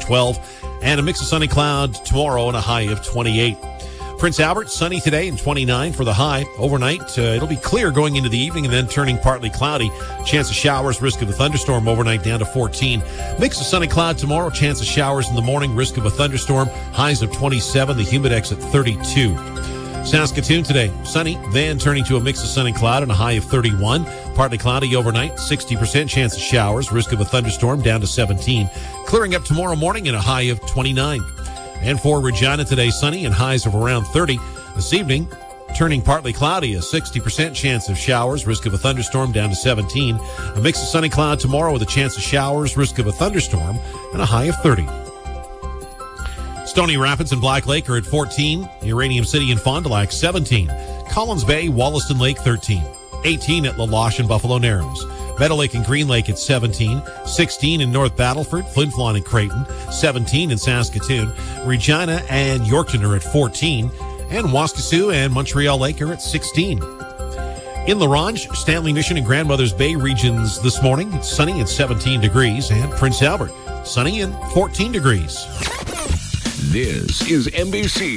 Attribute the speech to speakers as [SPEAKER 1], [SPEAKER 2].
[SPEAKER 1] 12. And a mix of sunny clouds tomorrow and a high of 28. Prince Albert, sunny today and 29 for the high. Overnight, it'll be clear going into the evening and then turning partly cloudy. Chance of showers, risk of a thunderstorm overnight down to 14. Mix of sunny cloud tomorrow, chance of showers in the morning, risk of a thunderstorm, highs of 27, the humidex at 32. Saskatoon today, sunny, then turning to a mix of sunny cloud and a high of 31. Partly cloudy overnight, 60% chance of showers, risk of a thunderstorm down to 17. Clearing up tomorrow morning and a high of 29. And for Regina today, sunny and highs of around 30. This evening, turning partly cloudy, a 60% chance of showers, risk of a thunderstorm down to 17. A mix of sunny cloud tomorrow with a chance of showers, risk of a thunderstorm, and a high of 30. Stony Rapids and Black Lake are at 14. Uranium City and Fond du Lac, 17. Collins Bay, Wollaston Lake, 13. 18 at La Loche and Buffalo Narrows. Meadow Lake and Green Lake at 17, 16 in North Battleford, Flin Flon and Creighton, 17 in Saskatoon. Regina and Yorkton are at 14, and Waskesiu and Montreal Lake are at 16. In La Ronge, Stanley Mission and Grandmother's Bay regions this morning, it's sunny at 17 degrees, and Prince Albert, sunny and 14 degrees.
[SPEAKER 2] This is NBC.